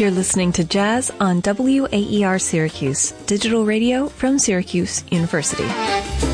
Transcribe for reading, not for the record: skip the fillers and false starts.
You're listening to Jazz on WAER Syracuse, digital radio from Syracuse University.